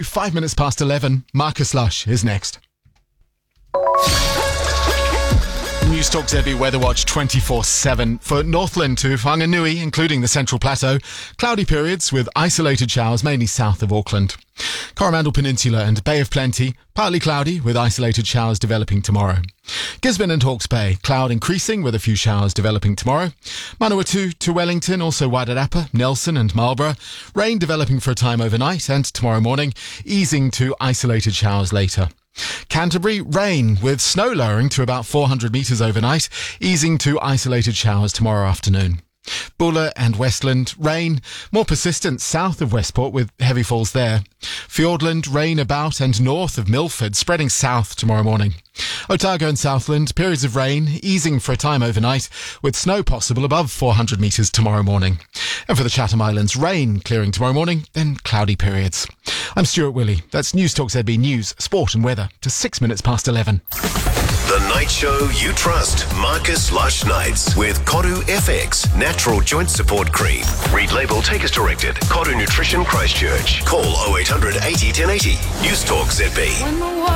5 minutes past 11. Marcus Lush is next. News Talk ZB Weather Watch 24/7 for Northland to Whanganui, including the Central Plateau. Cloudy periods with isolated showers, mainly south of Auckland. Coromandel Peninsula and Bay of Plenty, partly cloudy with isolated showers developing tomorrow. Gisborne and Hawke's Bay, cloud increasing with a few showers developing tomorrow. Manawatu to Wellington, also Wairarapa, Nelson and Marlborough. Rain developing for a time overnight and tomorrow morning, easing to isolated showers later. Canterbury, rain with snow lowering to about 400 metres overnight, easing to isolated showers tomorrow afternoon. Buller and Westland, rain, more persistent south of Westport with heavy falls there. Fiordland, rain about and north of Milford, spreading south tomorrow morning. Otago and Southland, periods of rain, easing for a time overnight, with snow possible above 400 metres tomorrow morning. And for the Chatham Islands, rain clearing tomorrow morning, then cloudy periods. I'm Stuart Willey. That's News Talk ZB News, Sport and Weather to 6 minutes past 11. The night show you trust. Marcus Lush Nights with Koru FX Natural Joint Support Cream. Read label, take as directed. Koru Nutrition Christchurch. Call 0800 80 1080. News Talk ZB.